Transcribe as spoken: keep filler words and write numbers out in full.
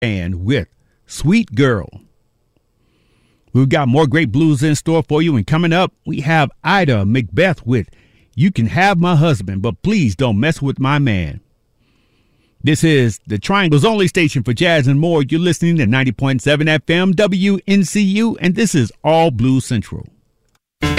and with Sweet Girl. We've got more great blues in store for you. And coming up, we have Ida Macbeth with You Can Have My Husband, But Please Don't Mess With My Man. This is the Triangle's only station for jazz and more. You're listening to ninety point seven F M W N C U, and this is All Blues Central.